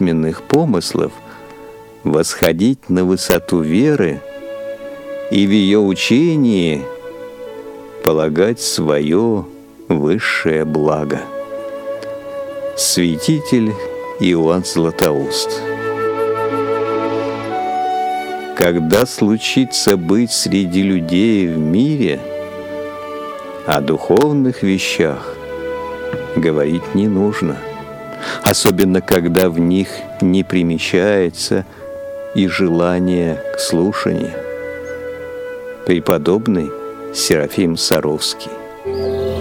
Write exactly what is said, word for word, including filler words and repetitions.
низменных помыслов восходить на высоту веры и в ее учении полагать свое высшее благо. Святитель Иоанн Златоуст. Когда случится быть среди людей в мире, о духовных вещах говорить не нужно, особенно когда в них не примещается и желание к слушанию. Преподобный Серафим Саровский.